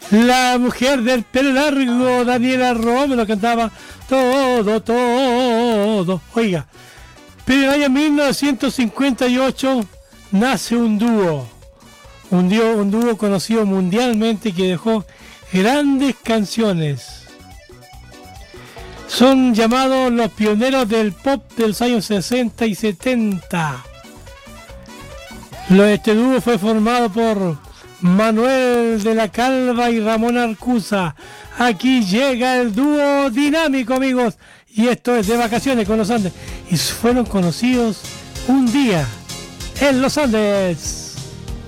La mujer del pelo largo, Daniela Romero, cantaba todo, todo. Oiga, pero en el año 1958 nace un dúo. Un dúo conocido mundialmente que dejó grandes canciones. Son llamados los pioneros del pop de los años 60 y 70. Este dúo fue formado por Manuel de la Calva y Ramón Arcusa. Aquí llega el dúo dinámico, amigos. Y esto es De Vacaciones con los Andes. Y fueron conocidos un día en los Andes.